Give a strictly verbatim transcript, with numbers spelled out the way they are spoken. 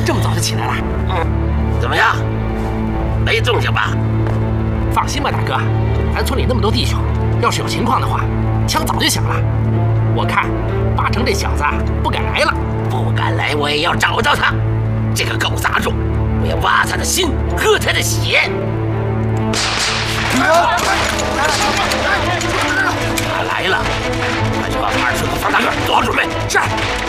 这么早就起来了？ 嗯，怎么样？没动静吧？ 放心吧，大哥，咱村里那么多弟兄，要是有情况的话，枪早就响了。我看八成这小子不敢来了。 不敢来，我也要找到他。这个狗杂种，我要挖他的心，喝他的血。他来了，那就把二十个放大个做好准备。 是。